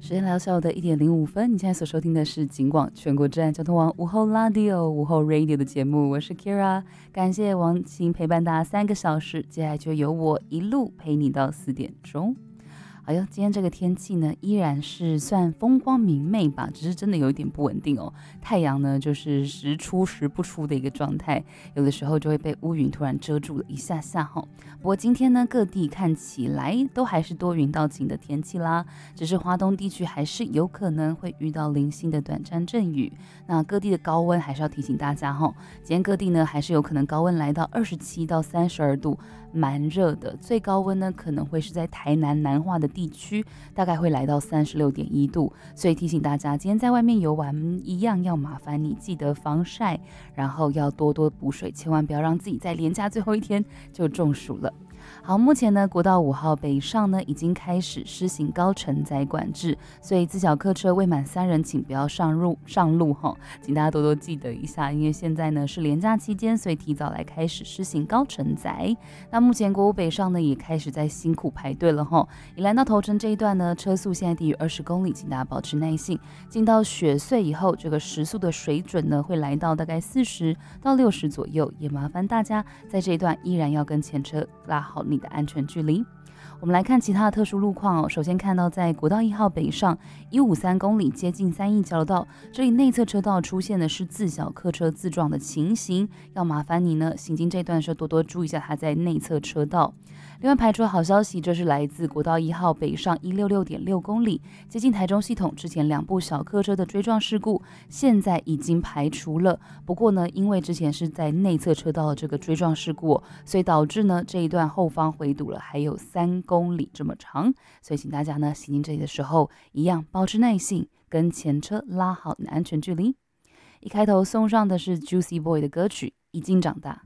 时间来到下午的1:05，你现在所收听的是警广全国治安交通网午后 Radio 午后 Radio 的节目，我是 Kira， 感谢王晴陪伴大家3个小时，接下来就由我一路陪你到4点钟。哎呦，今天这个天气呢，依然是算风光明媚吧，只是真的有一点不稳定哦。太阳呢，就是时出时不出的一个状态，有的时候就会被乌云突然遮住了一下下哈。不过今天呢，各地看起来都还是多云到晴的天气啦，只是华东地区还是有可能会遇到零星的短暂阵雨。那各地的高温还是要提醒大家哈，今天各地呢还是有可能高温来到27到32度，蛮热的。最高温呢可能会是在台南南化的地区，大概会来到36.1度，所以提醒大家今天在外面游玩一样要麻烦你记得防晒，然后要多多补水，千万不要让自己在连假最后一天就中暑了。好，目前呢，国道5号北上呢已经开始施行高承载管制，所以自小客车未满3人请不要上路哈，请大家多多记得一下，因为现在呢是连假期间，所以提早来开始施行高承载。那目前国五北上呢也开始在辛苦排队了哈，宜兰到头城这一段呢，车速现在低于20公里，请大家保持耐性。进到雪隧以后，这个时速的水准呢会来到大概40到60左右，也麻烦大家在这一段依然要跟前车拉好你的安全距离。我们来看其他的特殊路况哦。首先看到在国道1号北上153公里接近3义交流道，这里内侧车道出现的是自小客车自撞的情形，要麻烦你呢行经这段的时候多多注意一下它在内侧车道。另外排除好消息，这是来自国道1号北上166.6公里接近台中系统之前2部小客车的追撞事故，现在已经排除了。不过呢，因为之前是在内侧车道的这个追撞事故，所以导致呢这一段后方回堵了，还有3公里这么长，所以请大家呢行经这里的时候一样保持耐性，跟前车拉好你的安全距离。一开头送上的是 Juicy Boy 的歌曲《已经长大》。